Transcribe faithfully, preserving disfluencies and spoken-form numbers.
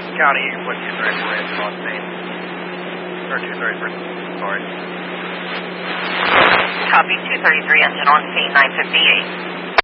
County, you can put two thirty-four engine on scene. Or two thirty-three, sorry. Copy, two thirty-three engine on scene, nine fifty-eight.